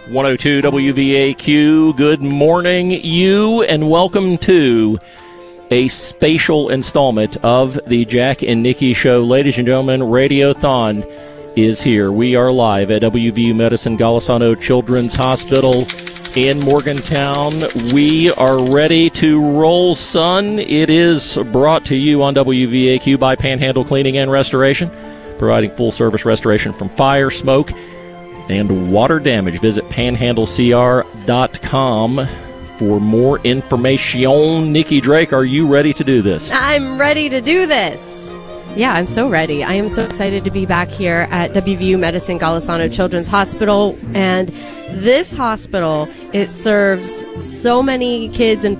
102 WVAQ. Good morning, you, and welcome to a spatial installment of the Jack and Nikki Show. Ladies and gentlemen, Radiothon is here. We are live at WVU Medicine Golisano Children's Hospital in Morgantown. We are ready to roll, son. It is brought to you on WVAQ by Panhandle Cleaning and Restoration, providing full-service restoration from fire, smoke, and water damage. Visit panhandlecr.com for more information. Nikki Drake, are you ready to do this? I'm ready to do this. Yeah, I'm so ready. I am so excited to be back here at WVU Medicine Golisano Children's Hospital. And this hospital, it serves so many kids and